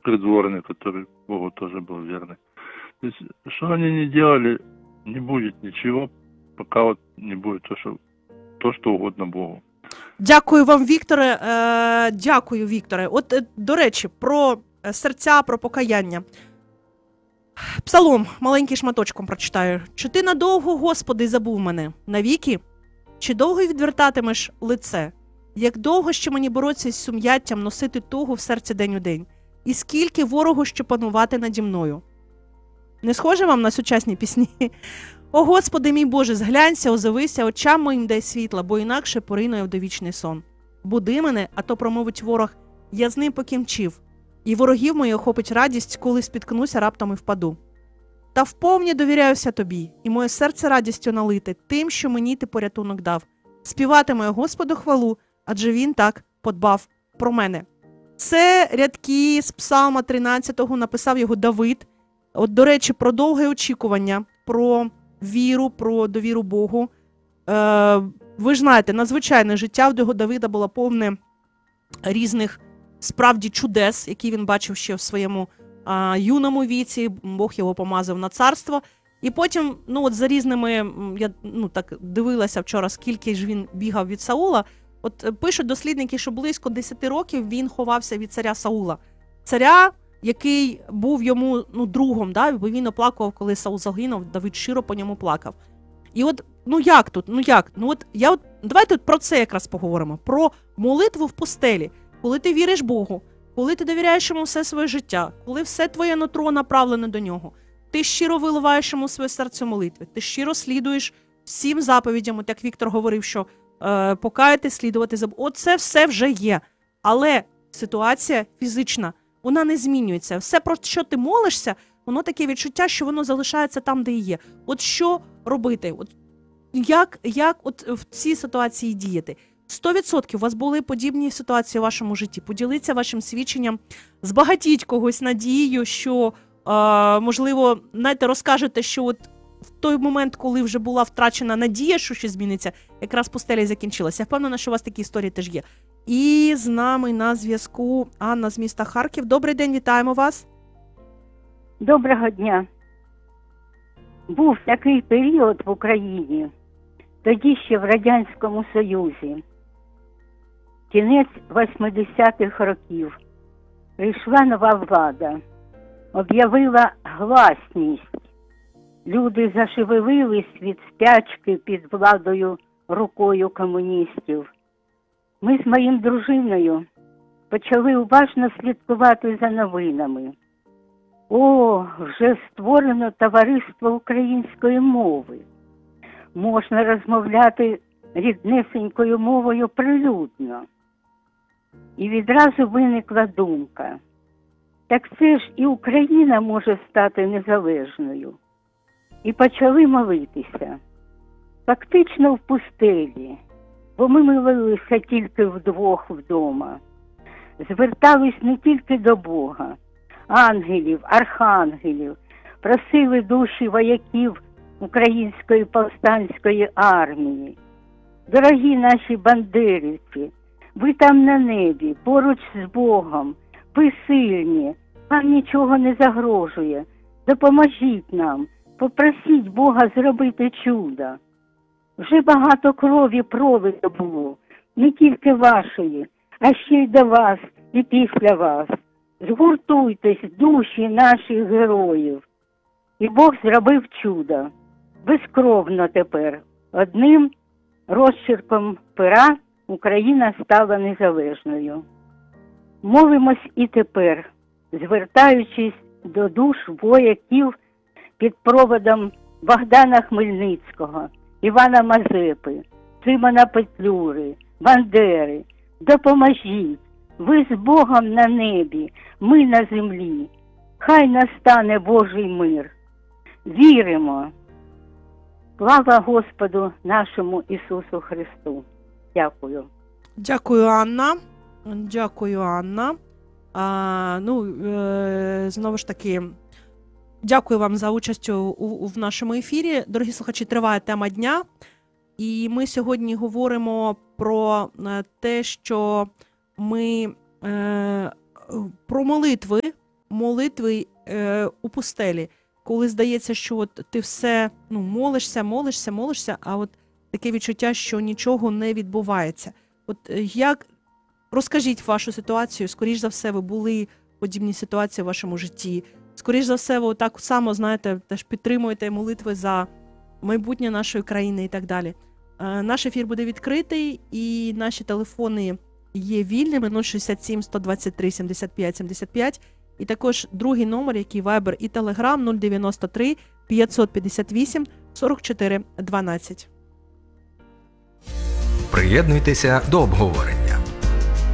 придворный, который Богу тоже был верный. То есть, что они не делали, не будет ничего, пока вот не будет то, что угодно Богу. Дякую вам, Вікторе. Дякую, Вікторе. От, до речі, про серця, про покаяння. Псалом, маленьким шматочком прочитаю. «Чи ти надовго, Господи, забув мене? Навіки? Чи довго відвертатимеш лице? Як довго ще мені боротися із сум'яттям, носити тугу в серці день у день? І скільки ворогу ще панувати наді мною?» Не схоже вам на сучасні пісні? «О, Господи, мій Боже, зглянься, озовися, очам моїм дай світла, бо інакше порину я в довічний сон. Буди мене, а то промовить ворог, я з ним покінчив, і ворогів моїх охопить радість, коли спіткнуся раптом і впаду. Та вповні довіряюся тобі, і моє серце радістю налите тим, що мені ти порятунок дав. Співатиму я Господу хвалу, адже він так подбав про мене». Це рядки з Псалма 13-го, написав його Давид. От, до речі, про довге очікування, про віру, про довіру Богу. Ви ж знаєте, надзвичайне життя в Давида було повне різних, справді, чудес, які він бачив ще в своєму юному віці. Бог його помазав на царство. І потім, от за різними, я так дивилася вчора, скільки ж він бігав від Саула. От пишуть дослідники, що близько 10 років він ховався від царя Саула. Царя, який був йому другом, бо він оплакував, коли Саул загинув, Давид щиро по ньому плакав. І от, як тут? Давайте про це якраз поговоримо. Про молитву в пустелі. Коли ти віриш Богу, коли ти довіряєш йому все своє життя, коли все твоє нутро направлене до нього, ти щиро виливаєш йому своє серце молитви, ти щиро слідуєш всім заповідям, от як Віктор говорив, що покаяти, слідувати за Богом. Оце все вже є. Але ситуація фізична, вона не змінюється. Все, про що ти молишся, воно таке відчуття, що воно залишається там, де і є. От що робити? От як от в цій ситуації діяти? 100% у вас були подібні ситуації в вашому житті. Поділіться вашим свідченням, збагатіть когось надією, що, можливо, розкажете, що от в той момент, коли вже була втрачена надія, що щось зміниться, якраз пустеля і закінчилася. Я впевнена, що у вас такі історії теж є. І з нами на зв'язку Анна з міста Харків. Добрий день, вітаємо вас. Доброго дня. Був такий період в Україні, тоді ще в Радянському Союзі. Кінець 80-х років. Прийшла нова влада, об'явила гласність. Люди зашевелились від спячки під владою рукою комуністів. Ми з моїм дружиною почали уважно слідкувати за новинами. Вже створено товариство української мови. Можна розмовляти ріднесенькою мовою прилюдно. І відразу виникла думка. Так це ж і Україна може стати незалежною. І почали молитися. Фактично в пустелі, бо ми молилися тільки вдвох вдома. Звертались не тільки до Бога, ангелів, архангелів, просили душі вояків Української повстанської армії. Дорогі наші бандерівці, ви там на небі, поруч з Богом, ви сильні, вам нічого не загрожує, допоможіть нам, попросіть Бога зробити чудо. Вже багато крові пролито було, не тільки вашої, а ще й до вас і після вас. Згуртуйтесь, душі наших героїв. І Бог зробив чудо. Безкровно тепер. Одним розчерком пера Україна стала незалежною. Молимось і тепер, звертаючись до душ вояків під проводом Богдана Хмельницького, Івана Мазепи, Симона Петлюри, Бандери. Допоможіть, ви з Богом на небі, ми на землі. Хай настане Божий мир. Віримо. Слава Господу нашому Ісусу Христу. Дякую. Дякую, Анна. Дякую, Анна. Знову ж таки, дякую вам за участь в нашому ефірі. Дорогі слухачі, триває тема дня. І ми сьогодні говоримо про те, що ми про молитви, молитви у пустелі, коли здається, що от ти все молишся, а от таке відчуття, що нічого не відбувається. От як розкажіть вашу ситуацію? Скоріш за все, ви були в подібній ситуації в вашому житті. Скоріш за все, ви так само, знаєте, теж підтримуєте молитви за майбутнє нашої країни і так далі. Наш ефір буде відкритий, і наші телефони є вільними 067 123 75 75. І також другий номер, який Viber і Telegram 093 558 44 12. Приєднуйтеся до обговорення.